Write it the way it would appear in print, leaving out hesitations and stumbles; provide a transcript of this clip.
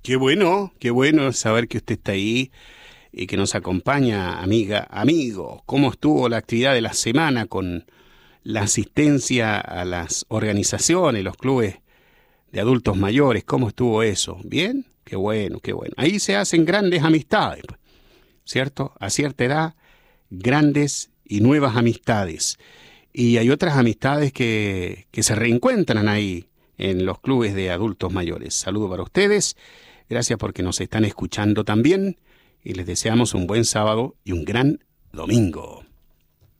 Qué bueno saber que usted está ahí y que nos acompaña, amiga, amigo. ¿Cómo estuvo la actividad de la semana con la asistencia a las organizaciones, los clubes de adultos mayores? ¿Cómo estuvo eso? ¿Bien? Qué bueno, qué bueno. Ahí se hacen grandes amistades, pues, ¿cierto? A cierta edad, grandes y nuevas amistades. Y hay otras amistades que se reencuentran ahí en los clubes de adultos mayores. Saludo para ustedes. Gracias porque nos están escuchando también y les deseamos un buen sábado y un gran domingo.